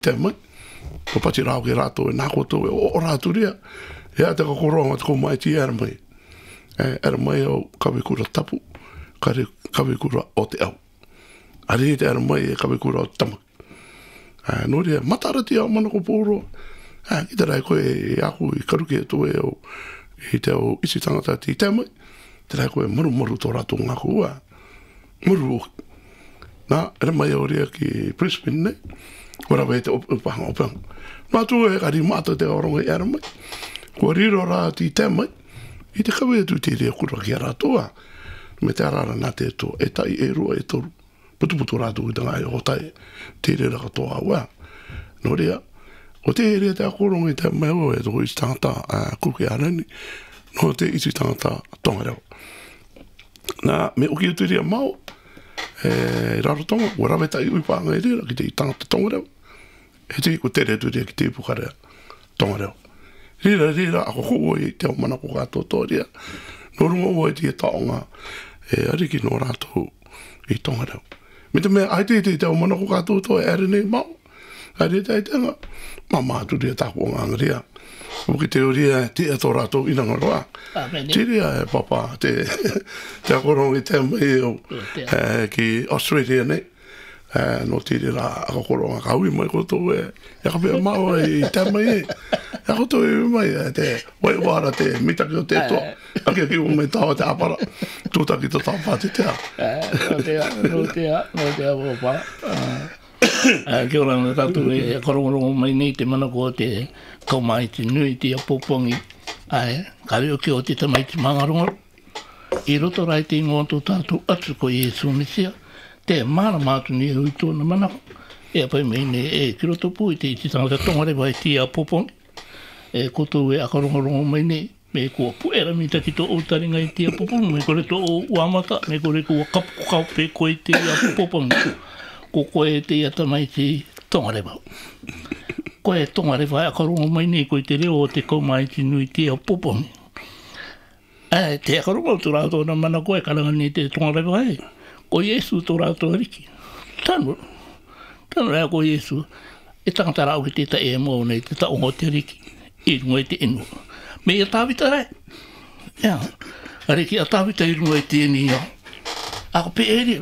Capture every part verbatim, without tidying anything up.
te mai. Ko pati rao ke rato e nako to e o rato ria. Ea te kakoronga te ko mai ti era mai. E era mai au kawe kura tapu. Kare kawe kura o te au. Ari te era mai e kawe kura o te tamak. E no ria matarati au mana ko pōro. E ki te rai koe e aku i karuki e to e au. I te au isi tangata ti te mai. Te rai koe maru maru tō rato ngako ua. Maru o. Nā, era mai au ria ki Brisbane nei. Kora wei te upahanga upahanga. Nā tu e kari mata te oronga i era mai. Kua riro rā ti te mai. I te kawe tu te rea kura ki a rātoa. Me te arara nā te to e tai e rua e toru. Putu putu rātu i tanga e o tai. Te rea raka toa ua. No rea. O te rea te akoronga i te mai o e toko isi tangata kuke arani. No te isi tangata tonga reo. Nā, me uki o te rea mau. E raro tonga. Ua rawe tai ui pānga e rea ki te i tangata tonga reo. E te ko te rea tu rea ki te pukarea tonga reo. Rira, rira, ako ko i te o mana ko kato tō rea. No runga o i te taonga e ariki no rātou i tonga reo. Me te mea, ai te te o mana ko kato tō e ere nei mau. Ai te te tenga, ma mātu rea tāko o nganga rea. O ki te o rea, te e tō rātou i nanga roa. Te rea e papa, te, te akorongi te mai o ki Australia nei. Uh, no te rea a koronga kaui mai koto e e ka pia mau i te mai e e koto e mai e te wai wara te mitaki o te to a ke ki o mai tau te apara tūtaki to tau pāti te a no te a no te a no te a wapa kia ora na tatu e korongorongo mai nei te mana ko te kaumaiti nui te a popongi ai kare o ki o te tamaiti mangarongo i roto rai te ingoto tatu atu ko Iesu Mesia te mana mātu ni hui tōna manako. E pai mei ne e kiro topu i te iti tangata tongare vai ti a popongi. E koto e akarongarongo mai ne me kua puera mi taki tō o taringa i ti a popongi. Me kore tō o uamata, me kore kua kapu kaupe ko i te a popongi. Ko koe te ata mai te tongare vau. Koe tongare vai akarongo mai ne ko i te reo o te kaumai ti nui ti a popongi. E te akarongo tu rā tōna manako e karanga ni te tongare vai. Ko Iesu tō rātou ariki. Tanu. Tanu rea ko Iesu. E tangata rau ki te ta e mo nei te ta ongo te ariki. I runga i te enu. Me i a tāwita rai. Ia. Ariki a tāwita i runga i te eni ia. Ako pe eri.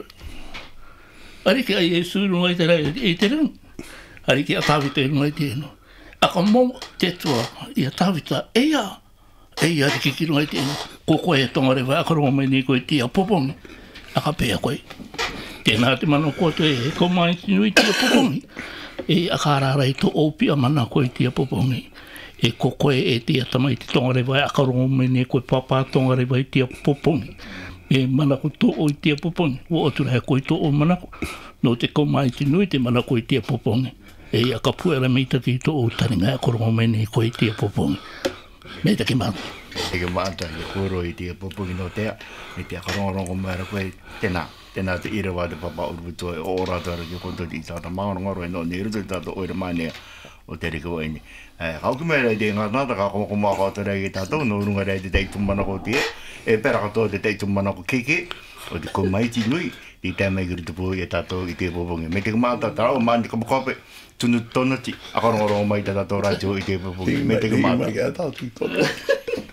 Ariki a Iesu i runga i te rai i te ren. Ariki a tāwita i runga i te enu. Ako mo te tua i a tāwita e ia. E ia ariki ki runga i te enu. Ko koe e tonga rewa. Ako runga mai ni koe ti a popongi. Aka pēa koe. Tēnā te mana koe te e ko mai ti nui tia popongi. E akarara i tō opi a mana koe tia popongi. E ko koe e tia tamai te tongare vai akarongo mene koe papa tongare vai tia popongi. E mana ko tō o i tia popongi. Wo otura he koe tō o mana ko. No te ko mai ti nui te mana koe tia popongi. E aka puera meita ki tō o taringa akarongo mene koe tia popongi. Meita ki mana. E ke maata i kuro i tia popongi no tea, i tia karongorongo maera koe tēnā, tēnā te ira wā te papa uruputua e o rātou ara ki konto i tāta maorongoro e no ni ruto i tāta oira mānea o te rika waini. Hauki mai rei te ngatata ka komoko mā kata rei ki tātou, no runga rei te teitu manako tia, e pera katoa te teitu manako keke, o te komaiti nui, i tēmei ki rutupu i tātou i tia popongi. Me te maata tarau māni kamokope, tunu tonati, akarongorongo mai tātou rātou i tia popongi. Me te maata.